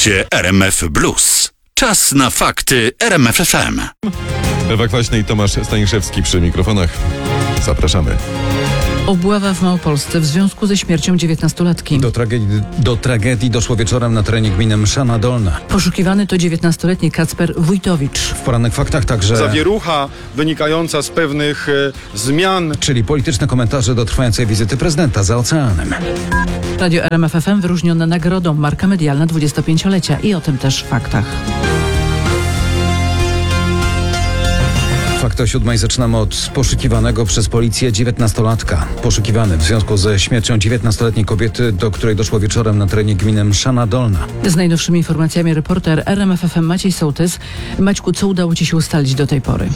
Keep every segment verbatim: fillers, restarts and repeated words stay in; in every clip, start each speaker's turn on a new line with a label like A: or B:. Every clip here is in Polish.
A: podcaście R M F Blues. Czas na fakty R M F F M.
B: Ewa Kwaśny i Tomasz Staniszewski przy mikrofonach. Zapraszamy.
C: Obława w Małopolsce w związku ze śmiercią dziewiętnastolatki.
D: Do tragedii, do tragedii doszło wieczorem na terenie gminy Mszana Dolna.
C: Poszukiwany to dziewiętnastoletni Kacper Wójtowicz.
D: W porannych faktach także...
E: Zawierucha wynikająca z pewnych e, zmian.
D: Czyli polityczne komentarze do trwającej wizyty prezydenta za oceanem.
C: Radio R M F F M wyróżnione nagrodą Marka Medialna dwudziestopięciolecia i o tym też w faktach.
D: Fakty o siódmej zaczynamy od poszukiwanego przez policję dziewiętnastolatka. Poszukiwany w związku ze śmiercią dziewiętnastoletniej kobiety, do której doszło wieczorem na terenie gminy Mszana Dolna.
C: Z najnowszymi informacjami reporter R M F F M Maciej Sołtys. Maćku, co udało Ci się ustalić do tej pory?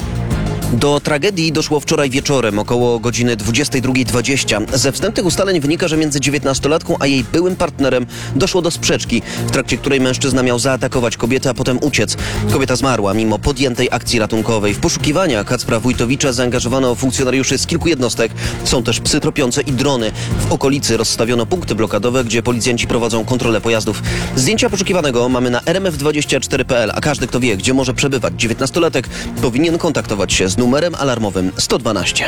F: Do tragedii doszło wczoraj wieczorem, około godziny dwudziestej drugiej dwadzieścia. Ze wstępnych ustaleń wynika, że między dziewiętnastolatką a jej byłym partnerem doszło do sprzeczki, w trakcie której mężczyzna miał zaatakować kobietę, a potem uciec. Kobieta zmarła mimo podjętej akcji ratunkowej. W poszukiwania Kacpra Wójtowicza zaangażowano funkcjonariuszy z kilku jednostek. Są też psy tropiące i drony. W okolicy rozstawiono punkty blokadowe, gdzie policjanci prowadzą kontrolę pojazdów. Zdjęcia poszukiwanego mamy na R M F dwadzieścia cztery kropka P L, a każdy, kto wie, gdzie może przebywać dziewiętnastolatek, powinien kontaktować się z numerem alarmowym sto dwanaście.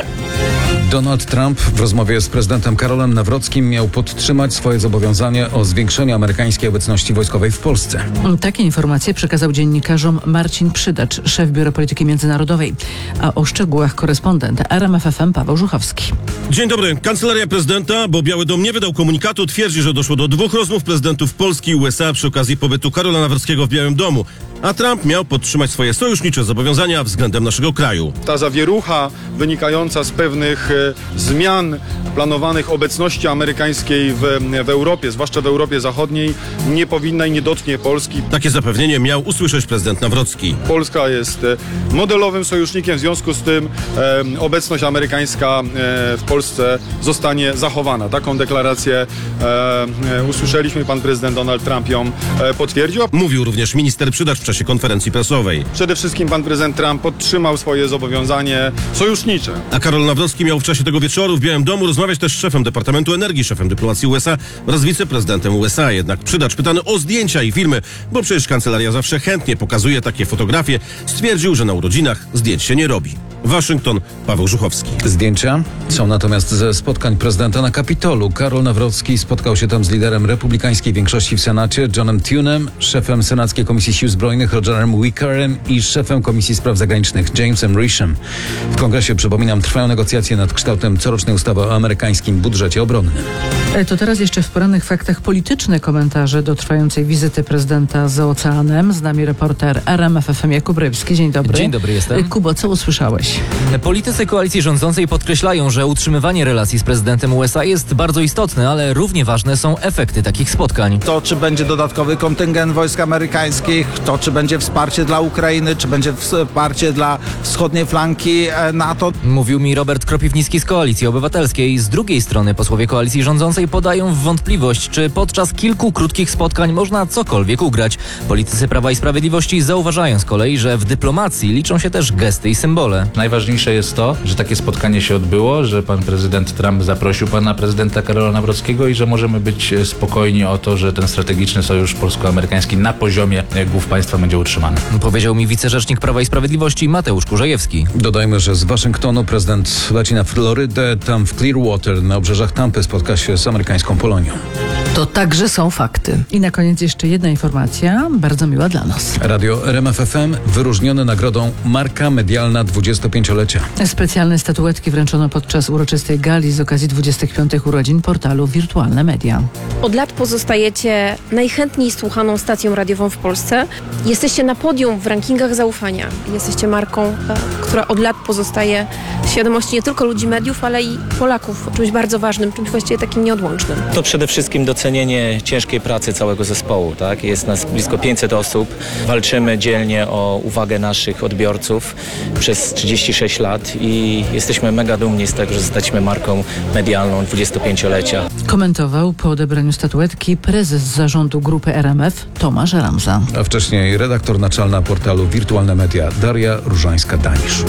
D: Donald Trump w rozmowie z prezydentem Karolem Nawrockim miał podtrzymać swoje zobowiązanie o zwiększeniu amerykańskiej obecności wojskowej w Polsce.
C: Takie informacje przekazał dziennikarzom Marcin Przydacz, szef Biura Polityki Międzynarodowej. A o szczegółach korespondent R M F F M Paweł Żuchowski.
G: Dzień dobry. Kancelaria prezydenta, bo Biały Dom nie wydał komunikatu, twierdzi, że doszło do dwóch rozmów prezydentów Polski i U S A przy okazji pobytu Karola Nawrockiego w Białym Domu. A Trump miał podtrzymać swoje sojusznicze zobowiązania względem naszego kraju.
E: Ta zawierucha wynikająca z pewnych e, zmian planowanych obecności amerykańskiej w, w Europie, zwłaszcza w Europie Zachodniej, nie powinna i nie dotknie Polski.
G: Takie zapewnienie miał usłyszeć prezydent Nawrocki.
E: Polska jest e, modelowym sojusznikiem, w związku z tym e, obecność amerykańska e, w Polsce zostanie zachowana. Taką deklarację e, e, usłyszeliśmy, pan prezydent Donald Trump ją e, potwierdził.
G: Mówił również minister Przydacz w czasie konferencji prasowej.
E: Przede wszystkim pan prezydent Trump podtrzymał swoje zobowiązanie sojusznicze.
G: A Karol Nawrocki miał w czasie tego wieczoru w Białym Domu rozmawiać też z szefem Departamentu Energii, szefem dyplomacji U S A oraz wiceprezydentem U S A. Jednak Przydacz, pytany o zdjęcia i filmy, bo przecież kancelaria zawsze chętnie pokazuje takie fotografie, stwierdził, że na urodzinach zdjęć się nie robi. Waszyngton, Paweł Żuchowski.
D: Zdjęcia są natomiast ze spotkań prezydenta na Kapitolu. Karol Nawrocki spotkał się tam z liderem republikańskiej większości w Senacie, Johnem Thunem, szefem Senackiej Komisji Sił Zbrojnych, Rogerem Wickerem i szefem Komisji Spraw Zagranicznych, Jamesem Rishem. W kongresie, przypominam, trwają negocjacje nad kształtem corocznej ustawy o amerykańskim budżecie obronnym.
C: To teraz jeszcze w porannych faktach polityczne komentarze do trwającej wizyty prezydenta za oceanem. Z nami reporter R M F F M Jakub Rybski. Dzień dobry.
H: Dzień dobry, jestem.
C: Kubo, co usłyszałeś?
H: Politycy koalicji rządzącej podkreślają, że utrzymywanie relacji z prezydentem U S A jest bardzo istotne, ale równie ważne są efekty takich spotkań.
I: To, czy będzie dodatkowy kontyngent wojsk amerykańskich, to, czy będzie wsparcie dla Ukrainy, czy będzie wsparcie dla wschodniej flanki NATO.
H: Mówił mi Robert Kropiwnicki z Koalicji Obywatelskiej. Z drugiej strony posłowie koalicji rządzącej podają w wątpliwość, czy podczas kilku krótkich spotkań można cokolwiek ugrać. Politycy Prawa i Sprawiedliwości zauważają z kolei, że w dyplomacji liczą się też gesty i symbole.
J: Najważniejsze jest to, że takie spotkanie się odbyło, że pan prezydent Trump zaprosił pana prezydenta Karola Nawrockiego i że możemy być spokojni o to, że ten strategiczny sojusz polsko-amerykański na poziomie głów państwa będzie utrzymany.
H: Powiedział mi wicerzecznik Prawa i Sprawiedliwości Mateusz Kurzajewski.
D: Dodajmy, że z Waszyngtonu prezydent leci na Florydę, tam w Clearwater na obrzeżach Tampy spotka się z amerykańską Polonią.
C: To także są fakty. I na koniec jeszcze jedna informacja, bardzo miła dla nas.
D: Radio R M F F M wyróżnione nagrodą Marka Medialna dwudziestopięciolecia.
C: Specjalne statuetki wręczono podczas uroczystej gali z okazji dwudziestych piątych urodzin portalu Wirtualne Media.
K: Od lat pozostajecie najchętniej słuchaną stacją radiową w Polsce. Jesteście na podium w rankingach zaufania. Jesteście marką, która od lat pozostaje w świadomości nie tylko ludzi mediów, ale i Polaków. Czymś bardzo ważnym, czymś właściwie takim nieodłącznym.
L: To przede wszystkim docenienie ciężkiej pracy całego zespołu. Tak? Jest nas blisko pięćset osób. Walczymy dzielnie o uwagę naszych odbiorców przez trzydzieści sześć lat i jesteśmy mega dumni z tego, że zostaliśmy marką medialną dwudziestopięciolecia.
C: Komentował po odebraniu statuetki prezes zarządu grupy R M F Tomasz Ramza.
D: A wcześniej redaktor naczelna portalu Wirtualne Media Daria Różańska-Danisz.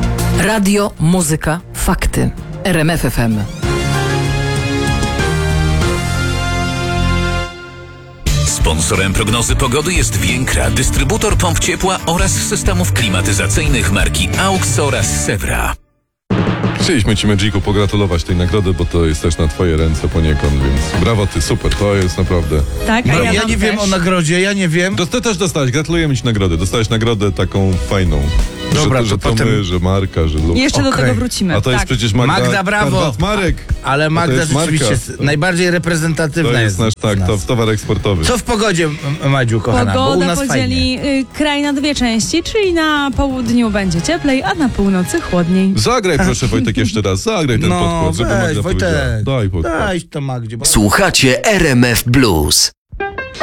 M: Radio, muzyka, fakty. R M F F M.
A: Sponsorem prognozy pogody jest Więkra, dystrybutor pomp ciepła oraz systemów klimatyzacyjnych marki AUX oraz Sewra.
B: Chcieliśmy Ci, Magiku, pogratulować tej nagrody, bo to jest też na Twoje ręce poniekąd, więc brawo Ty, super, to jest naprawdę...
N: Tak, a
B: Brawo.
N: ja,
O: Ja nie wiem o nagrodzie, ja nie wiem.
B: Do, Ty też dostałeś, gratulujemy Ci nagrody. Dostałeś nagrodę taką fajną.
O: Dobra,
B: że,
O: to
B: że to
O: potem-
B: my, że Marka, że Luk.
N: Jeszcze do
O: Okej.
N: tego wrócimy.
B: A to jest
N: tak.
B: przecież Magda...
O: Magda, brawo.
B: Kardat Marek.
O: Ale
B: A to
O: Magda
B: jest Marka.
O: rzeczywiście jest najbardziej
B: To
O: reprezentatywna
B: jest nasz,
O: z
B: tak,
O: nas.
B: to towar eksportowy.
O: Co w pogodzie, M- Madziu, kochana? Bo u
N: Pogoda
O: nas
N: podzieli
O: fajnie.
N: y, kraj na dwie części, czyli na południu będzie cieplej, a na północy chłodniej.
B: Zagraj proszę, Wojtek, jeszcze raz. Zagraj ten
O: No,
B: podkład, żeby
O: weź,
B: Magda
O: Wojtek.
B: powiedziała. Daj podkład.
O: Daj to Magdzie. Bo...
F: Słuchacie R M F Blues.